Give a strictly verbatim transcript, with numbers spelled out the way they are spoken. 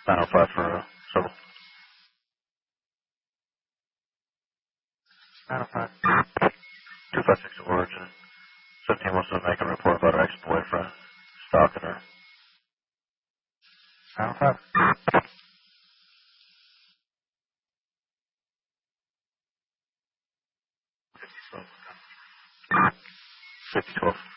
nine oh five for uh, Circle. nine oh five. two five six Origin. seventeen wants to make a report about her ex-boyfriend stalking her. nine oh five. fifty twelve.